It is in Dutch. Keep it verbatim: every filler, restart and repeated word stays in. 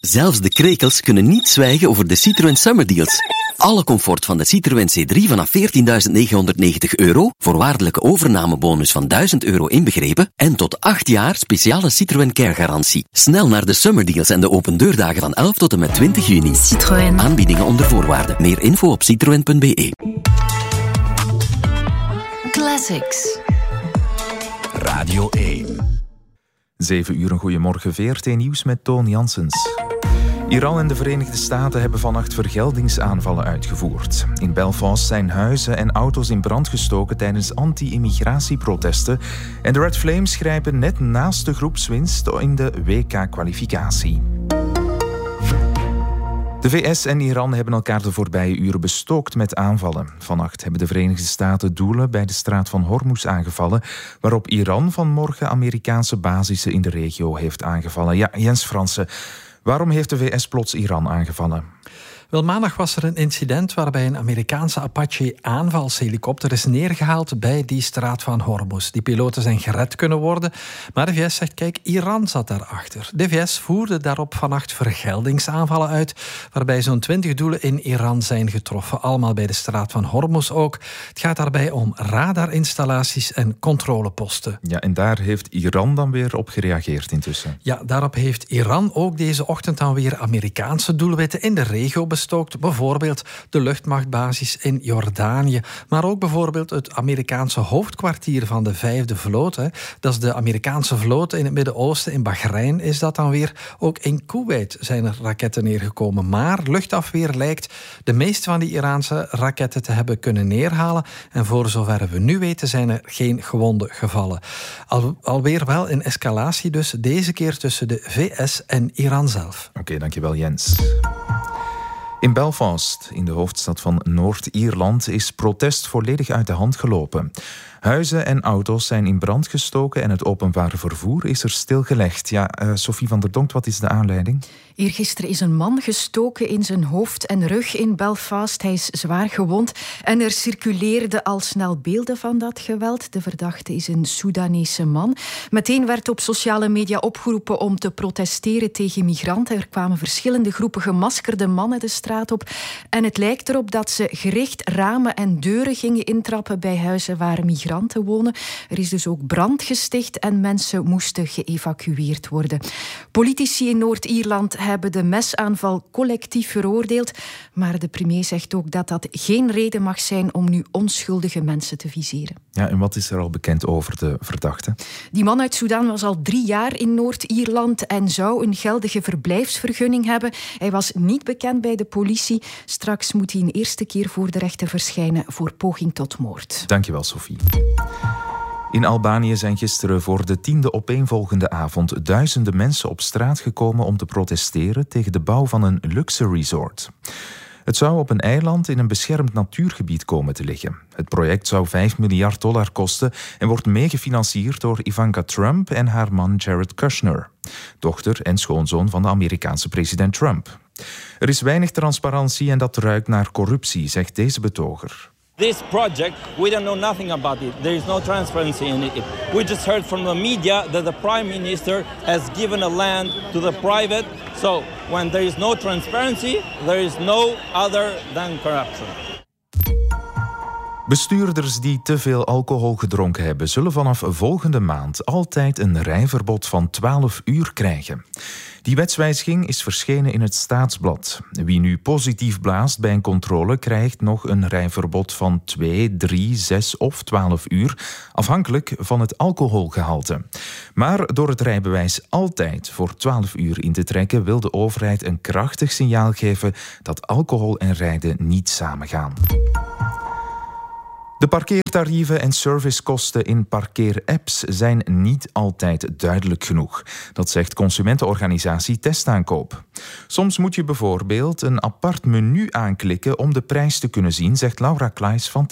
Zelfs de krekels kunnen niet zwijgen over de Citroën Summer Deals. Alle comfort van de Citroën C drie vanaf veertienduizend negenhonderdnegentig euro, voorwaardelijke overnamebonus van duizend euro inbegrepen en tot acht jaar speciale Citroën Care garantie. Snel naar de Summer Deals en de open deurdagen van elf tot en met twintig juni. Citroën. Aanbiedingen onder voorwaarden. Meer info op citroen punt b e. Classics. Radio één. Zeven uur, een goeiemorgen. V R T Nieuws met Toon Janssens. Iran en de Verenigde Staten hebben vannacht vergeldingsaanvallen uitgevoerd. In Belfast zijn huizen en auto's in brand gestoken tijdens anti-immigratieprotesten. En de Red Flames grijpen net naast de groepswinst in de W K-kwalificatie. De V S en Iran hebben elkaar de voorbije uren bestookt met aanvallen. Vannacht hebben de Verenigde Staten doelen bij de straat van Hormuz aangevallen, waarop Iran vanmorgen Amerikaanse basissen in de regio heeft aangevallen. Ja, Jens Fransen, waarom heeft de V S plots Iran aangevallen? Wel, maandag was er een incident waarbij een Amerikaanse Apache-aanvalshelikopter is neergehaald bij die straat van Hormuz. Die piloten zijn gered kunnen worden, maar de V S zegt, kijk, Iran zat daarachter. De V S voerde daarop vannacht vergeldingsaanvallen uit, waarbij zo'n twintig doelen in Iran zijn getroffen. Allemaal bij de straat van Hormuz ook. Het gaat daarbij om radarinstallaties en controleposten. Ja, en daar heeft Iran dan weer op gereageerd intussen? Ja, daarop heeft Iran ook deze ochtend dan weer Amerikaanse doelwitten in de regio bestookt. Bijvoorbeeld de luchtmachtbasis in Jordanië, maar ook bijvoorbeeld het Amerikaanse hoofdkwartier van de vijfde vloot. Hè. Dat is de Amerikaanse vloot in het Midden-Oosten. In Bahrein is dat dan weer. Ook in Kuwait zijn er raketten neergekomen. Maar luchtafweer lijkt de meeste van die Iraanse raketten te hebben kunnen neerhalen. En voor zover we nu weten zijn er geen gewonden gevallen. Al, alweer wel een escalatie dus, deze keer tussen de V S en Iran zelf. Oké, okay, dankjewel Jens. In Belfast, in de hoofdstad van Noord-Ierland, is protest volledig uit de hand gelopen. Huizen en auto's zijn in brand gestoken en het openbaar vervoer is er stilgelegd. Ja, uh, Sophie van der Donkt, wat is de aanleiding? Eergisteren is een man gestoken in zijn hoofd en rug in Belfast. Hij is zwaar gewond en er circuleerden al snel beelden van dat geweld. De verdachte is een Soedanese man. Meteen werd op sociale media opgeroepen om te protesteren tegen migranten. Er kwamen verschillende groepen gemaskerde mannen de straat op. En het lijkt erop dat ze gericht ramen en deuren gingen intrappen bij huizen waar migranten wonen. Er is dus ook brand gesticht en mensen moesten geëvacueerd worden. Politici in Noord-Ierland hebben de mesaanval collectief veroordeeld, maar de premier zegt ook dat dat geen reden mag zijn om nu onschuldige mensen te viseren. Ja, en wat is er al bekend over de verdachte? Die man uit Sudan was al drie jaar in Noord-Ierland en zou een geldige verblijfsvergunning hebben. Hij was niet bekend bij de politie. Straks moet hij een eerste keer voor de rechter verschijnen voor poging tot moord. Dankjewel, Sophie. In Albanië zijn gisteren voor de tiende opeenvolgende avond duizenden mensen op straat gekomen om te protesteren tegen de bouw van een luxe resort. Het zou op een eiland in een beschermd natuurgebied komen te liggen. Het project zou vijf miljard dollar kosten en wordt meegefinancierd door Ivanka Trump en haar man Jared Kushner, dochter en schoonzoon van de Amerikaanse president Trump. Er is weinig transparantie en dat ruikt naar corruptie, zegt deze betoger. This project, we don't know nothing about it. There is no transparency in it. We just heard from the media that the prime minister has given a land to the private. So when there is no transparency, there is no other than corruption. Bestuurders die te veel alcohol gedronken hebben, zullen vanaf volgende maand altijd een rijverbod van twaalf uur krijgen. Die wetswijziging is verschenen in het Staatsblad. Wie nu positief blaast bij een controle krijgt nog een rijverbod van twee, drie, zes of twaalf uur, afhankelijk van het alcoholgehalte. Maar door het rijbewijs altijd voor twaalf uur in te trekken, wil de overheid een krachtig signaal geven dat alcohol en rijden niet samengaan. De parkeertarieven en servicekosten in parkeerapps zijn niet altijd duidelijk genoeg. Dat zegt consumentenorganisatie Testaankoop. Soms moet je bijvoorbeeld een apart menu aanklikken om de prijs te kunnen zien, zegt Laura Klaes van